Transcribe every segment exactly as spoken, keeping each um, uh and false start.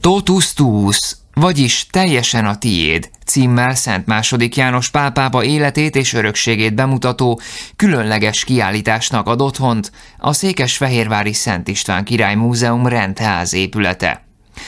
Totus tuus, vagyis teljesen a tiéd címmel Szent második János Pál pápa életét és örökségét bemutató különleges kiállításnak ad otthont a székesfehérvári Szent István Király Múzeum rendház épülete.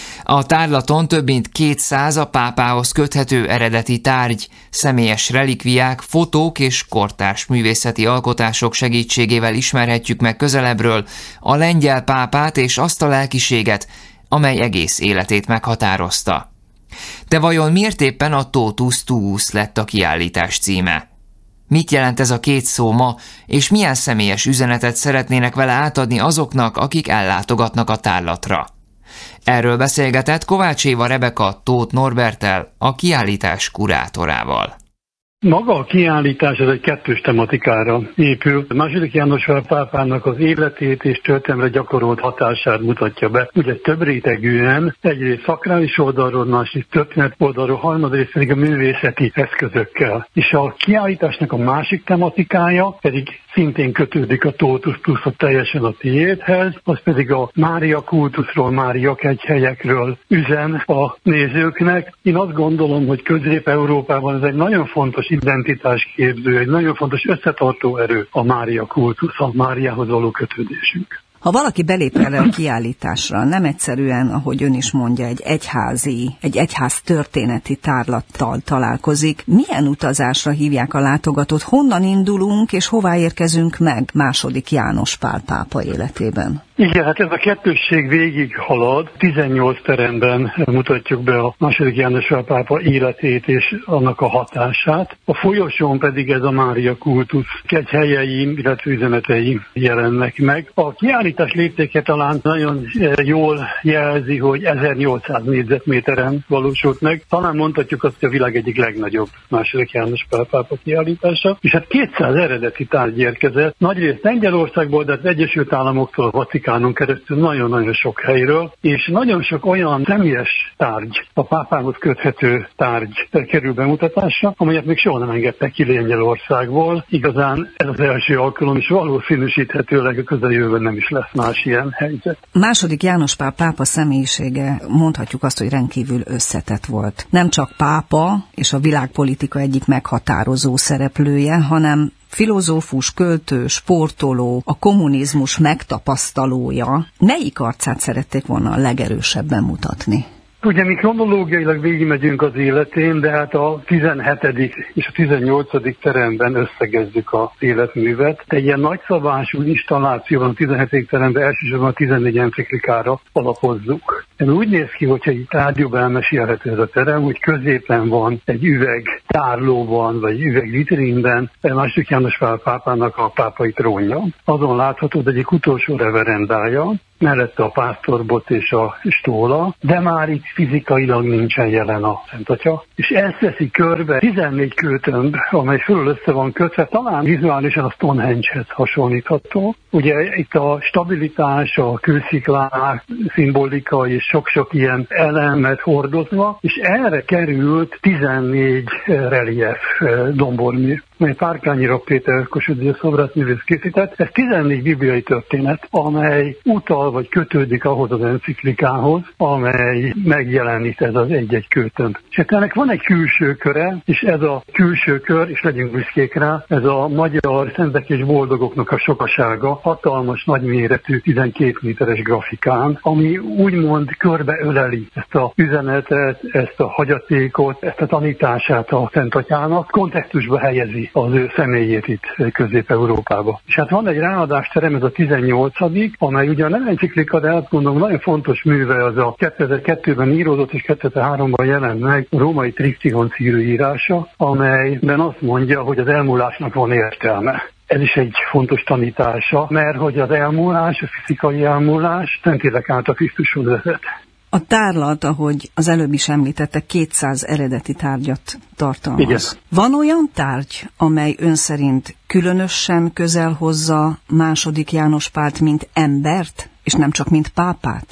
A tárlaton több mint kétszáz a pápához köthető eredeti tárgy, személyes relikviák, fotók és kortárs művészeti alkotások segítségével ismerhetjük meg közelebbről a lengyel pápát és azt a lelkiséget, amely egész életét meghatározta. De vajon miért éppen a Totus tuus lett a kiállítás címe? Mit jelent ez a két szó ma, és milyen személyes üzenetet szeretnének vele átadni azoknak, akik ellátogatnak a tárlatra? Erről beszélgetett Kovács Éva Rebeka Tóth Norberttel, a kiállítás kurátorával. Maga a kiállítás ez egy kettős tematikára épül. A második János Pál pápának az életét és történelemre gyakorolt hatását mutatja be. Ugye több rétegűen, egyrészt szakrális oldalról, másrészt történet oldalról, harmadrészt pedig a művészeti eszközökkel. És a kiállításnak a másik tematikája pedig szintén kötődik a Totus tuus teljesen a tiédhez, az pedig a Mária kultuszról, Mária kegyhelyekről üzen a nézőknek. Én azt gondolom, hogy Közép-Európában ez egy nagyon fontos identitásképző, egy nagyon fontos összetartó erő a Mária kultusz, a Máriához való kötődésünk. Ha valaki belép erre a kiállításra, nem egyszerűen, ahogy ön is mondja, egy egyházi, egy egyház történeti tárlattal találkozik, milyen utazásra hívják a látogatót, honnan indulunk és hová érkezünk meg második János Pál pápa életében? Igen, hát ez a kettősség végig halad. tizennyolc teremben mutatjuk be a második János Pál pápa életét és annak a hatását. A folyosón pedig ez a Mária kultusz kegyhelyei, illetve üzenetei jelennek meg. A kiállítás léptéke talán nagyon jól jelzi, hogy ezernyolcszáz négyzetméteren valósult meg. Talán mondhatjuk azt, hogy a világ egyik legnagyobb második János Pál pápa kiállítása. És hát kétszáz eredeti tárgy érkezett. Nagyrészt Lengyelországból, de az Egyesült Államoktól, a Vatikánon keresztül nagyon-nagyon sok helyről, és nagyon sok olyan személyes tárgy, a pápához köthető tárgy kerül bemutatásra, amelyet még soha nem engedtek ki Lengyelországból. Igazán ez az első alkalom, és valószínűsíthetőleg a közeljövőben nem is lesz más ilyen helyzet. Második János Pál pápa személyisége, mondhatjuk azt, hogy rendkívül összetett volt. Nem csak pápa és a világpolitika egyik meghatározó szereplője, hanem filozófus, költő, sportoló, a kommunizmus megtapasztalója. Melyik arcát szerették volna a legerősebben mutatni? Ugye mi kronológiailag végigmegyünk az életén, de hát a tizenhetedik és a tizennyolcadik teremben összegezzük az életművet. Egy ilyen nagyszabású installációban a tizenhetedik teremben elsősorban a tizennégy enciklikára alapozzuk. Ez úgy néz ki, hogyha itt tárgyúban elmesélhető ez a terem, hogy középen van egy üveg tárlóban, vagy üveg vitrínben második János Pál pápának a pápai trónja. Azon látható, hogy egyik utolsó reverendája, mellette a pásztorbot és a stóla, de már itt fizikailag nincsen jelen a Szent Atya. És ezt veszi körbe tizennégy kőtömb, amely fölül össze van kötve, talán vizuálisan a Stonehenge-hez hasonlítható. Ugye itt a stabilitás, a kősziklák, szimbolika és sok-sok ilyen elemet hordozva, és erre került tizennégy relief dombormű, mely Párkányi Péter Kossuth szobrászművész készített. Ez tizennégy bibliai történet, amely utal vagy kötődik ahhoz az enciklikához, amely megjelenít ez az egy-egy kőtömb. És ennek van egy külső köre, és ez a külső kör, és legyünk büszkék rá, ez a magyar szentek és boldogoknak a sokasága, hatalmas, nagyméretű, tizenkét méteres grafikán, ami úgymond körbeöleli ezt a üzenetet, ezt a hagyatékot, ezt a tanítását a Szent Atyának, kontextusba helyezi az ő személyét itt Közép-Európába. És hát van egy ráadásterem, ez a tizennyolcadik, amely ugyan nem enciklika, de azt mondom, nagyon fontos műve, az a kétezer-kettőben íródott és kétezer-háromban jelent meg a római Triptychon című írása, amelyben azt mondja, hogy az elmúlásnak van értelme. Ez is egy fontos tanítása, mert hogy az elmúlás, a fizikai elmúlás Szentlélek által Krisztushoz vezet. A tárlat, ahogy az előbb is említette, kétszáz eredeti tárgyat tartalmaz. Igen. Van olyan tárgy, amely ön szerint különösen közel hozza második János Pált, mint embert, és nem csak mint pápát?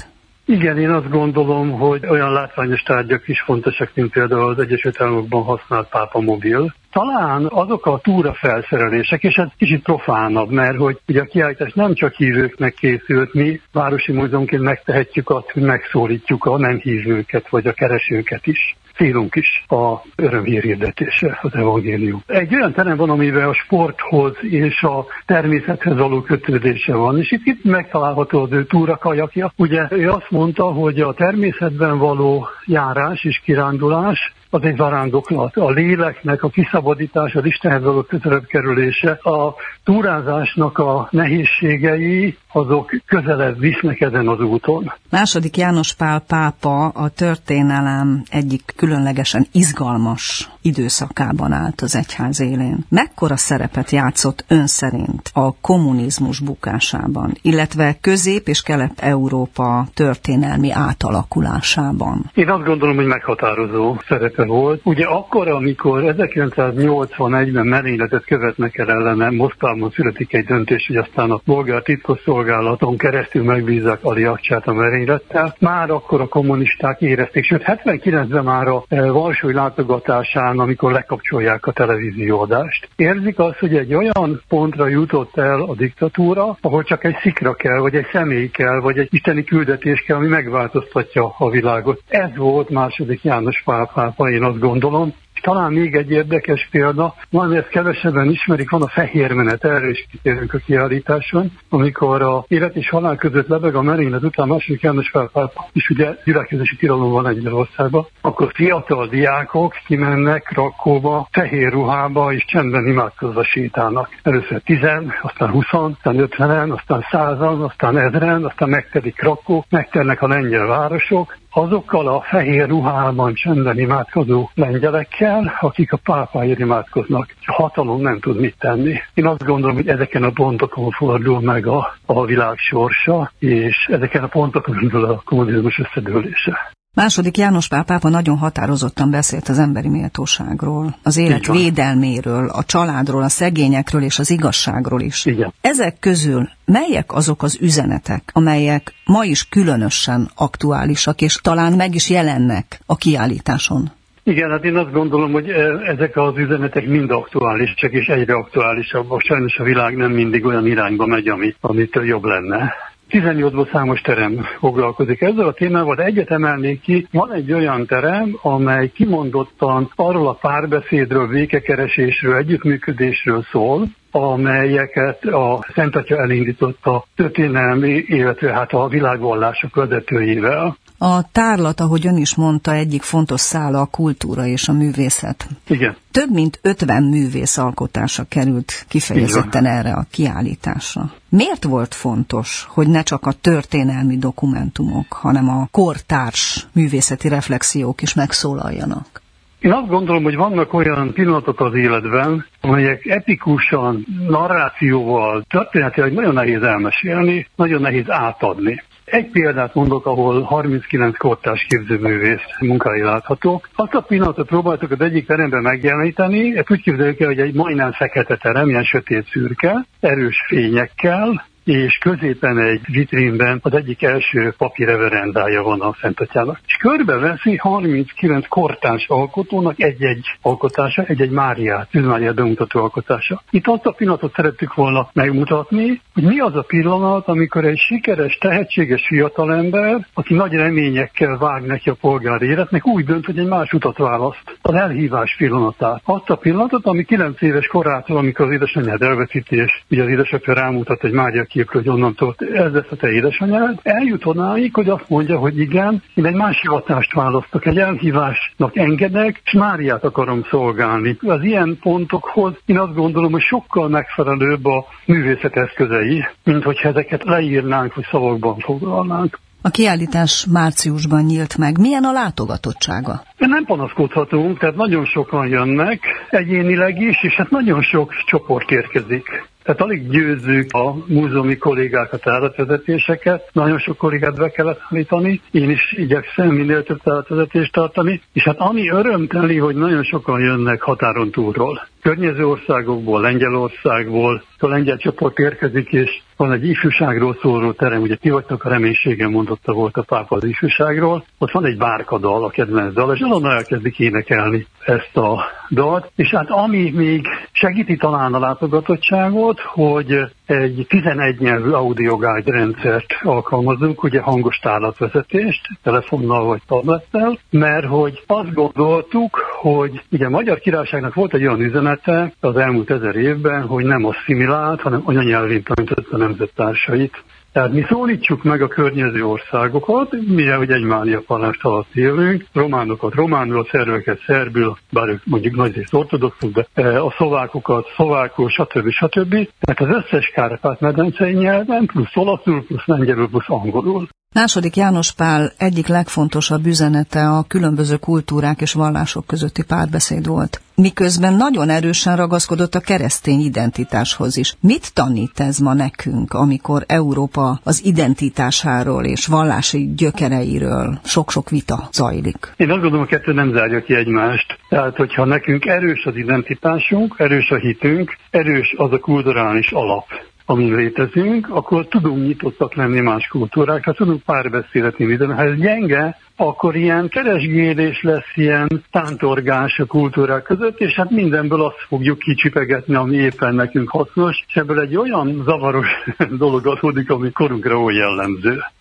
Igen, én azt gondolom, hogy olyan látványos tárgyak is fontosak, mint például az Egyesült Államokban használt pápamobil. Talán azok a túrafelszerelések, és ez kicsit profánabb, mert hogy ugye a kiállítás nem csak hívőknek készült, mi városi múzeumként megtehetjük azt, hogy megszólítjuk a nem hívőket, vagy a keresőket is. Célunk is a örömhír hirdetése, az evangélium. Egy olyan terem van, amivel a sporthoz és a természethez való kötődése van, és itt, itt megtalálható az ő túrakajakja. Ugye ő azt mondta, hogy a természetben való járás és kirándulás az egy zarándoklat. A léleknek a kiszabadítása, az Istenhez való közelebb kerülése, a túrázásnak a nehézségei, azok közelebb visznek ezen az úton. Második János Pál pápa a történelem egyik különlegesen izgalmas időszakában állt az egyház élén. Mekkora szerepet játszott ön szerint a kommunizmus bukásában, illetve Közép- és Kelet-Európa történelmi átalakulásában? Én azt gondolom, hogy meghatározó szerepe volt. Ugye akkor, amikor ezerkilencszáznyolcvanegyben merényletet követnek el ellene, Moszkvában születik egy döntés, hogy aztán a bolgár titkosszolgálaton keresztül megbízzák Ali Akcsát a merénylettel, már akkor a kommunisták érezték, sőt hetvenkilencben már a varsói látogatásán, amikor lekapcsolják a televízióadást. Érzik azt, hogy egy olyan pontra jutott el a diktatúra, ahol csak egy szikra kell, vagy egy személy kell, vagy egy isteni küldetés kell, ami megváltoztatja a világot. Ez volt második János Pál pápa, én azt gondolom. Talán még egy érdekes példa, valami ezt kevesebben ismerik, van a fehér menet, erre is kitérünk a kiállításon, amikor a élet és halál között lebeg a merénylet után második János Pál pápa, és ugye gyülekezési tilalom van Lengyelországban, akkor fiatal diákok kimennek Krakóba, fehér ruhába, és csendben imádkozva sétálnak. Először tizen, aztán huszon, aztán ötvenen, aztán százan, aztán ezren, aztán megtelik Krakó, megtelnek a lengyel városok, azokkal a fehér ruhában csendben imádkozó lengyelekkel, akik a pápáért imádkoznak. A hatalom nem tud mit tenni. Én azt gondolom, hogy ezeken a pontokon fordul meg a, a világ sorsa, és ezeken a pontokon indul a kommunizmus összedőlése. Második János Pál pápa nagyon határozottan beszélt az emberi méltóságról, az élet védelméről, a családról, a szegényekről és az igazságról is. Igen. Ezek közül melyek azok az üzenetek, amelyek ma is különösen aktuálisak, és talán meg is jelennek a kiállításon? Igen, hát én azt gondolom, hogy ezek az üzenetek mind aktuálisak, és egyre aktuálisabbak. Sajnos a világ nem mindig olyan irányba megy, ami, amitől jobb lenne. tizennyolcból számos terem foglalkozik ezzel a témával, de egyet emelnék ki, van egy olyan terem, amely kimondottan arról a párbeszédről, békekeresésről, együttműködésről szól, amelyeket a Szent Atya elindított a történelmi, illetve hát a világvallások vezetőivel. A tárlat, ahogy ön is mondta, egyik fontos szála a kultúra és a művészet. Igen. Több mint ötven művész alkotása került kifejezetten erre a kiállításra. Miért volt fontos, hogy ne csak a történelmi dokumentumok, hanem a kortárs művészeti reflexiók is megszólaljanak? Én azt gondolom, hogy vannak olyan pillanatok az életben, amelyek epikusan, narrációval, történetileg nagyon nehéz elmesélni, nagyon nehéz átadni. Egy példát mondok, ahol harminckilenc kortárs képzőművész munkái láthatók. Azt a pillanatot próbáltuk az egyik teremben megjeleníteni, ezt úgy képzeljük el, hogy egy majdnem fekete terem, ilyen sötét szürke, erős fényekkel, és középen egy vitrínben az egyik első papírreverendája van a Szent Atyának. És körbeveszi harminckilenc kortárs alkotónak egy-egy alkotása, egy-egy Máriát, Szűz Máriát bemutató alkotása. Itt azt a pillanatot szerettük volna megmutatni, hogy mi az a pillanat, amikor egy sikeres, tehetséges fiatalember, aki nagy reményekkel vág neki a polgári életnek, úgy dönt, hogy egy más utat választ. Az elhívás pillanatát. Azt a pillanatot, ami kilenc éves korától, amikor az édesanyád elveszíti, és ugye az édesapja rámutat, hogy Mária képről, hogy onnantól ez lesz a te édesanyád, eljut odáig, hogy azt mondja, hogy igen, én egy más hivatást választok, egy elhívásnak engedek, és Máriát akarom szolgálni. Az ilyen pontokhoz én azt gondolom, hogy sokkal megfelelőbb a művészet eszközei, mint hogyha ezeket leírnánk, vagy szavakban foglalnánk. A kiállítás márciusban nyílt meg. Milyen a látogatottsága? Nem panaszkodhatunk, tehát nagyon sokan jönnek, egyénileg is, és hát nagyon sok csoport érkezik. Tehát alig győzzük a múzeumi kollégákat, tárlatvezetéseket, nagyon sok kollégát be kellett állítani, én is igyekszem minél több tárlatvezetést tartani, és hát ami örömteli, hogy nagyon sokan jönnek határon túlról. környező országokból, Lengyelországból, a lengyel csoport érkezik, és van egy ifjúságról szóló terem, ugye ti vagytok a reménységem, mondotta volt a pápa az ifjúságról, ott van egy bárkadal, a kedvenc dal, és azonnal elkezdik énekelni ezt a dalt, és hát ami még segíti talán a látogatottságot, hogy egy tizenegy nyelvű audioguide rendszert alkalmazunk, ugye hangos tárlatvezetést, telefonnal vagy tablettel, mert hogy azt gondoltuk, hogy ugye a Magyar Királyságnak volt egy olyan üzenete az elmúlt ezer évben, hogy nem asszimilált, hanem anyanyelvén tanította a nemzettársait. Tehát mi szólítsuk meg a környező országokat, mivel hogy egy mánia palást alatt élünk, románokat románul, a szerveket szerbül, bár ők mondjuk nagyrészt ortodoxok, de a szlovákokat szlovákul, stb. stb. Tehát az összes Kárpát-medencei nyelven, plusz olaszul, plusz lengyelül, plusz angolul. Második János Pál egyik legfontosabb üzenete a különböző kultúrák és vallások közötti párbeszéd volt. Miközben nagyon erősen ragaszkodott a keresztény identitáshoz is. Mit tanít ez ma nekünk, amikor Európa az identitásáról és vallási gyökereiről sok-sok vita zajlik? Én azt gondolom, a kettő nem zárja ki egymást. Tehát, hogyha nekünk erős az identitásunk, erős a hitünk, erős az a kulturális alap, amin létezünk, akkor tudunk nyitottak lenni más kultúrákra, tudunk párbeszélni minden. Ha ez gyenge, akkor ilyen keresgélés lesz, ilyen tántorgás a kultúrák között, és hát mindenből azt fogjuk kicsipegetni, ami éppen nekünk hasznos, és ebből egy olyan zavaros dolog adódik, ami korunkra olyan jellemző.